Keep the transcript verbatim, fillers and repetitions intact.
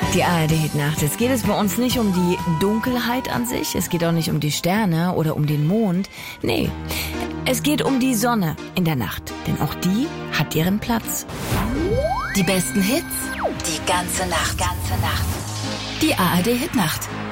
Die A R D-Hitnacht. Jetzt geht es bei uns nicht um die Dunkelheit an sich, es geht auch nicht um die Sterne oder um den Mond. Nee, es geht um die Sonne in der Nacht, denn auch die hat ihren Platz. Die besten Hits, die ganze Nacht, ganze Nacht. Die A R D-Hitnacht.